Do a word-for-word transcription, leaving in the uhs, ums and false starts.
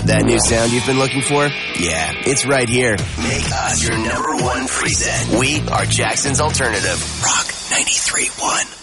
That new sound you've been looking for? Yeah, it's right here. Make us your number one preset. We are Jackson's alternative. Rock ninety-three point one.